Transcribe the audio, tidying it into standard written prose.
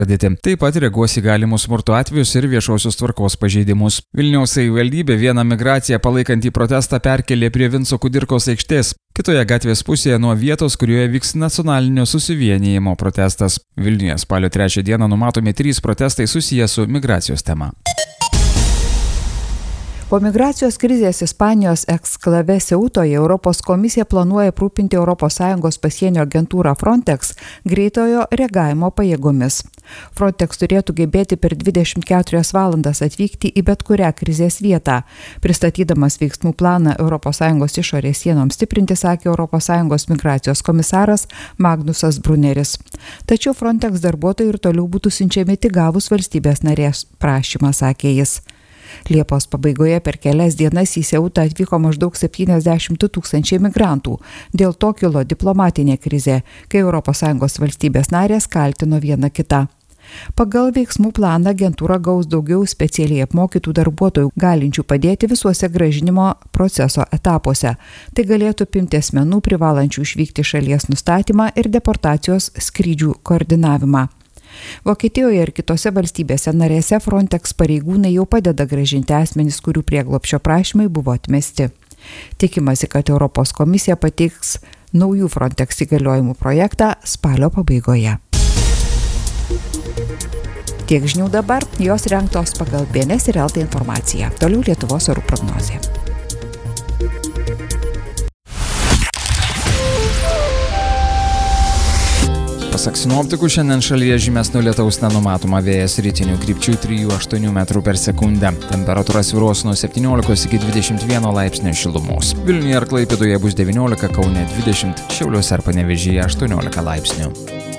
Taip pat reaguos į galimus smurto atvejus ir viešosios tvarkos pažeidimus. Vilniaus savivaldybė vieną migraciją palaikantį protestą perkelė prie Vinco Kudirkos aikštės, kitoje gatvės pusėje nuo vietos, kurioje vyks nacionalinio susivienijimo protestas. Vilniuje spalio 3 dieną numatomi 3 protestai susiję su migracijos tema. Po migracijos krizės Ispanijos eksklave Ceutoje Europos komisija planuoja aprūpinti ES pasienio agentūrą Frontex greitojo reagavimo pajėgomis. Frontex turėtų gebėti per 24 valandas atvykti į bet kurią krizės vietą. Pristatydamas veiksmų planą ES išorės sienoms stiprinti, sakė ES migracijos komisaras Magnusas Bruneris. Tačiau Frontex darbuotojai ir toliau būtų siunčiami tik gavus valstybės narės prašymą, sakė jis. Liepos pabaigoje per kelias dienas į Ceutą atvyko maždaug 72 000 migrantų. Dėl to kilo diplomatinė krizė, kai ES valstybės narės kaltino vieną kitą. Pagal veiksmų planą agentūra gaus daugiau specialiai apmokytų darbuotojų, galinčių padėti visuose grąžinimo proceso etapuose. Tai galėtų apimti asmenų privalančių išvykti šalies nustatymą ir deportacijos skrydžių koordinavimą. Vokietijoje ir kitose valstybėse narėse Frontex pareigūnai jau padeda grąžinti asmenis, kurių prieglobsčio prašymai buvo atmesti. Tikimasi, kad Europos komisija pateiks naujų Frontex įgaliojimų projektą spalio pabaigoje. Tiek žinių dabar, jos rengtos pagal BNS ir LT informaciją. Toliau Lietuvos orų prognozė. Pasak sinoptikų, šiandien šalyje žymesnio lietaus nenumatoma, vėjas rytinių krypčių 3–8 metrų per sekundę. Temperatūra svyruos nuo 17 iki 21 laipsnio šilumos. Vilniuje ir Klaipėdoje bus 19, Kaune 20, Šiauliuose ir Panevėžyje 18 laipsnių.